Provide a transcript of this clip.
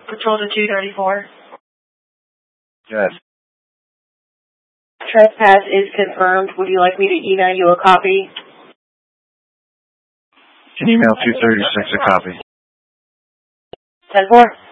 Patrol to 234. Yes. Trespass is confirmed. Would you like me to email you a copy? Can you email 236 a copy? 10-4.